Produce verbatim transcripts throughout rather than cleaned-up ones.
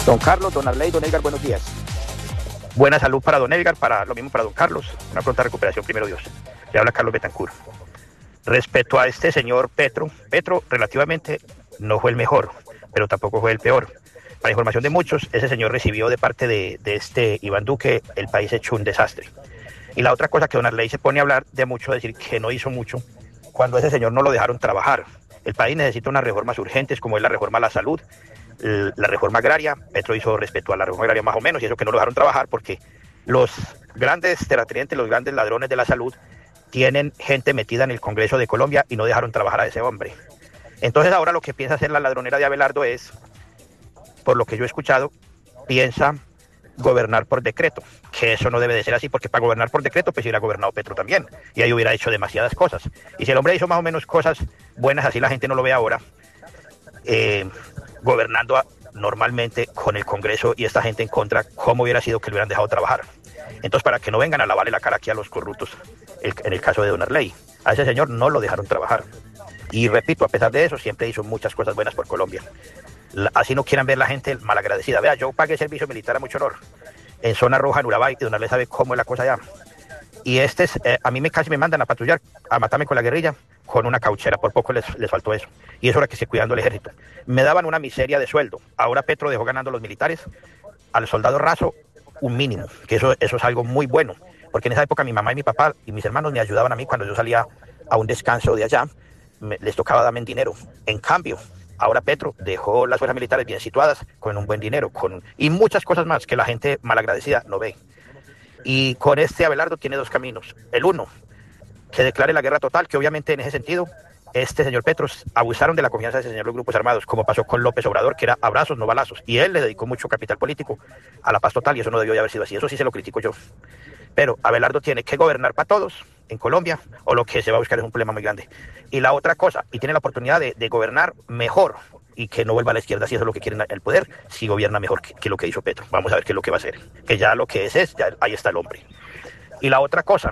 Don Carlos, don Arley, don Edgar, buenos días. Buena salud para don Edgar, para lo mismo para don Carlos. Una pronta recuperación, primero Dios. Le habla Carlos Betancur. Respecto a este señor Petro, Petro relativamente no fue el mejor, pero tampoco fue el peor. Para información de muchos, ese señor recibió de parte de, de este Iván Duque el país hecho un desastre. Y la otra cosa que don Arley se pone a hablar de mucho, decir que no hizo mucho, cuando ese señor no lo dejaron trabajar. El país necesita unas reformas urgentes, como es la reforma a la salud, la reforma agraria. Petro hizo respecto a la reforma agraria más o menos, y eso que no lo dejaron trabajar porque los grandes terratenientes, los grandes ladrones de la salud tienen gente metida en el Congreso de Colombia y no dejaron trabajar a ese hombre. Entonces ahora lo que piensa hacer la ladronera de Abelardo es, por lo que yo he escuchado, piensa gobernar por decreto, que eso no debe de ser así, porque para gobernar por decreto pues hubiera gobernado Petro también, y ahí hubiera hecho demasiadas cosas. Y si el hombre hizo más o menos cosas buenas, así la gente no lo ve ahora, eh, gobernando a, normalmente con el Congreso y esta gente en contra, ¿cómo hubiera sido que lo hubieran dejado trabajar? Entonces, para que no vengan a lavarle la cara aquí a los corruptos, el, en el caso de don Arley, a ese señor no lo dejaron trabajar. Y repito, a pesar de eso, siempre hizo muchas cosas buenas por Colombia. La, así no quieran ver la gente malagradecida. Vea, yo pagué servicio militar a mucho honor en zona roja, en Urabá, y don Arley sabe cómo es la cosa allá. Y este, eh, a mí me casi me mandan a patrullar, a matarme con la guerrilla, con una cauchera, por poco les, les faltó eso. Y eso era que se cuidando el ejército. Me daban una miseria de sueldo. Ahora Petro dejó ganando a los militares, al soldado raso, un mínimo, que eso, eso es algo muy bueno. Porque en esa época mi mamá y mi papá y mis hermanos me ayudaban a mí cuando yo salía a un descanso de allá, me, les tocaba darme dinero. En cambio, ahora Petro dejó las fuerzas militares bien situadas, con un buen dinero, con y muchas cosas más que la gente malagradecida no ve. Y con este Abelardo tiene dos caminos. El uno, que declare la guerra total, que obviamente en ese sentido, este señor Petro abusaron de la confianza de ese señor los grupos armados, como pasó con López Obrador, que era abrazos, no balazos. Y él le dedicó mucho capital político a la paz total, y eso no debió de haber sido así. Eso sí se lo critico yo. Pero Abelardo tiene que gobernar para todos en Colombia, o lo que se va a buscar es un problema muy grande. Y la otra cosa, y tiene la oportunidad de, de gobernar mejor, y que no vuelva a la izquierda, si eso es lo que quieren el poder, si gobierna mejor que, que lo que hizo Petro. Vamos a ver qué es lo que va a hacer. Que ya lo que es es, ya ahí está el hombre. Y la otra cosa,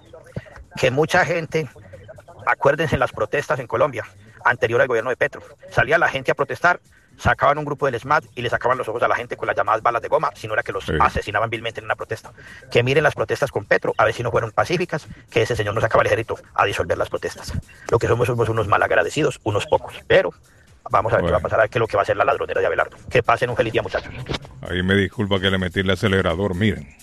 que mucha gente, acuérdense en las protestas en Colombia, anterior al gobierno de Petro, salía la gente a protestar, sacaban un grupo del SMAT y le sacaban los ojos a la gente con las llamadas balas de goma, si no era que los sí. asesinaban vilmente en una protesta. Que miren las protestas con Petro, a ver si no fueron pacíficas, que ese señor no sacaba el ejército a disolver las protestas. Lo que somos somos unos malagradecidos, unos pocos, pero vamos a ver bueno. qué va a pasar, a ver qué es lo que va a hacer la ladronera de Abelardo. Que pasen un feliz día, muchachos. Ahí me disculpa que le metí el acelerador, miren.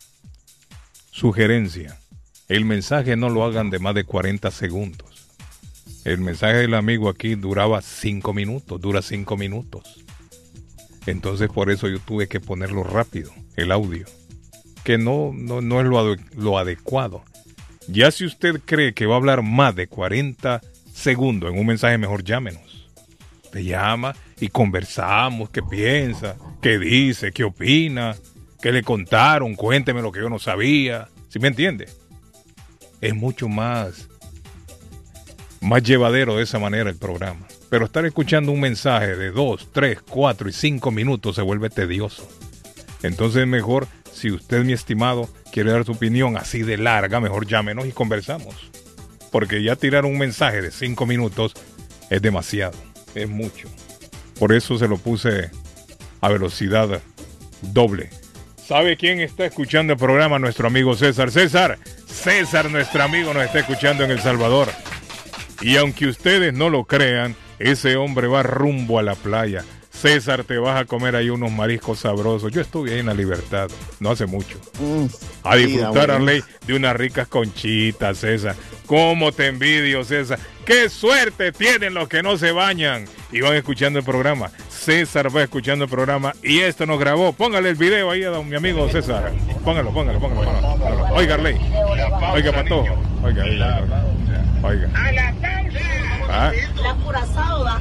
Sugerencia, el mensaje no lo hagan de más de cuarenta segundos. El mensaje del amigo aquí duraba cinco minutos, dura cinco minutos. Entonces por eso yo tuve que ponerlo rápido, el audio, que no, no, no es lo, ade- lo adecuado. Ya si usted cree que va a hablar más de cuarenta segundos en un mensaje, mejor llámenos. Te llama y conversamos, qué piensa, qué dice, qué opina, qué le contaron, cuénteme lo que yo no sabía. ¿Sí me entiende? Es mucho más... más llevadero de esa manera el programa. Pero estar escuchando un mensaje de dos, tres, cuatro y cinco minutos se vuelve tedioso. Entonces mejor, si usted, mi estimado, quiere dar su opinión así de larga, mejor llámenos y conversamos. Porque ya tirar un mensaje de cinco minutos es demasiado, es mucho. Por eso se lo puse a velocidad doble. ¿Sabe quién está escuchando el programa? Nuestro amigo César. César, César, nuestro amigo, nos está escuchando en El Salvador. Y aunque ustedes no lo crean, ese hombre va rumbo a la playa. César, te vas a comer ahí unos mariscos sabrosos. Yo estuve ahí en La Libertad, no hace mucho. Mm, a disfrutar, Arley, de unas ricas conchitas, César. ¿Cómo te envidio, César? ¡Qué suerte tienen los que no se bañan! Y van escuchando el programa. César va escuchando el programa y esto nos grabó. Póngale el video ahí a don, mi amigo César. Póngalo, póngalo, póngalo. póngalo, póngalo. Oiga, Arley. Oiga, Patojo. Oiga, oiga, oiga. Oiga. A la pausa. ¿Ah? La Curazao da.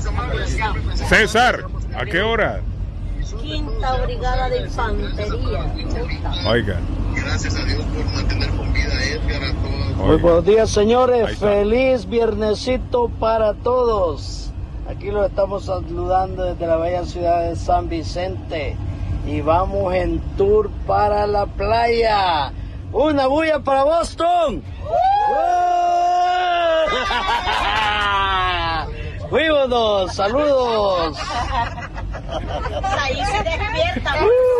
César, ¿a qué hora? Quinta Brigada de Infantería. Oiga. Gracias a Dios por mantener con vida a Edgar, a todos. Muy buenos días, señores. Feliz viernesito para todos. Aquí los estamos saludando desde la bella ciudad de San Vicente. Y vamos en tour para la playa. ¡Una bulla para Boston! ¡Vámonos! ¡Saludos! Ahí se despierta.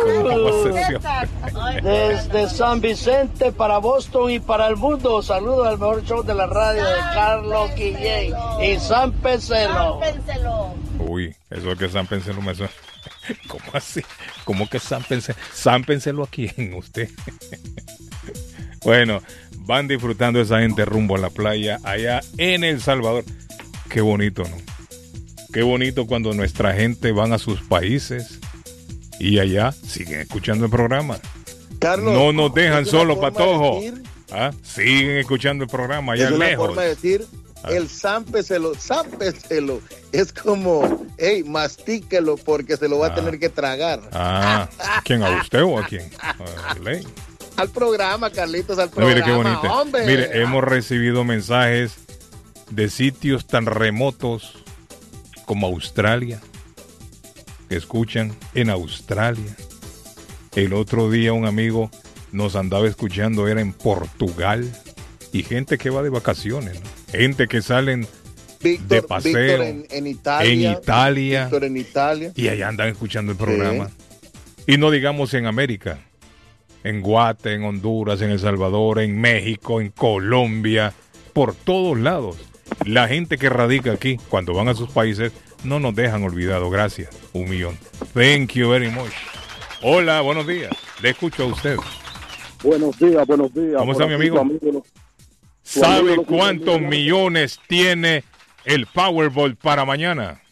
Desde San Vicente para Boston y para el mundo, saludos al mejor show de la radio de Carlos Guillén y San Pencelo. Uy, eso es que San Pencelo me suena. ¿Cómo así? ¿Cómo que San Pencelo? San Pencelo aquí en usted. Bueno, van disfrutando esa gente rumbo a la playa allá en El Salvador. Qué bonito, ¿no? Qué bonito cuando nuestra gente van a sus países y allá siguen escuchando el programa. Carlos, no nos dejan solo, Patojo. De ¿Ah? Siguen escuchando el programa allá es una lejos. Forma de decir, ¿ah? El zámpeselo, zámpeselo. Es como, hey, mastíquelo porque se lo va ah. a tener que tragar. Ah, ¿a quién? ¿A usted o a quién? ¿A Ley? Al programa, Carlitos, al programa. Mire qué bonito. Hombre. Mire, hemos recibido mensajes de sitios tan remotos como Australia, que escuchan en Australia. El otro día un amigo nos andaba escuchando, era en Portugal, y gente que va de vacaciones, ¿no? Gente que salen Víctor, de paseo Víctor en, en, Italia, en Italia, Víctor en Italia, y allá andan escuchando el programa. Sí. Y no digamos en América, en Guate, en Honduras, en El Salvador, en México, en Colombia, por todos lados. La gente que radica aquí, cuando van a sus países, no nos dejan olvidados. Gracias. Un millón. Thank you very much. Hola, buenos días. Le escucho a usted. Buenos días, buenos días. ¿Cómo está mi amigo? amigo ¿Sabe amigo cuántos amigo? millones tiene el Powerball para mañana?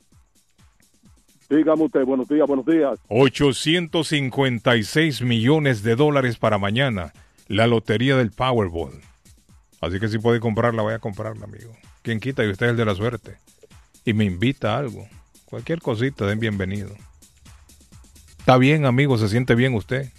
Dígame usted, buenos días, buenos días. ochocientos cincuenta y seis millones de dólares para mañana. La lotería del Powerball. Así que si puede comprarla, vaya a comprarla, amigo. Quien quita y usted es el de la suerte. Y me invita a algo. Cualquier cosita, den bienvenido. ¿Está bien, amigo? ¿Se siente bien usted?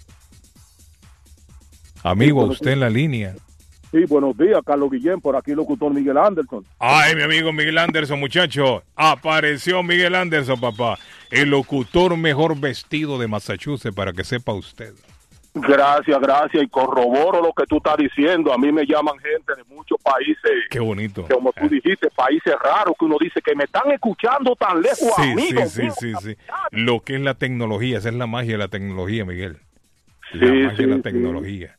Amigo, sí, usted en la línea. Sí, buenos días, Carlos Guillén, por aquí locutor Miguel Anderson. Ay, mi amigo Miguel Anderson, muchacho. Apareció Miguel Anderson, papá. El locutor mejor vestido de Massachusetts, para que sepa usted. Gracias, gracias, y corroboro lo que tú estás diciendo. A mí me llaman gente de muchos países. Qué bonito. Como tú eh. dijiste, países raros que uno dice que me están escuchando tan lejos, sí, amigos. Sí, sí, sí, sí. Lo que es la tecnología, esa es la magia de la tecnología, Miguel. La sí, magia sí, de la sí. tecnología.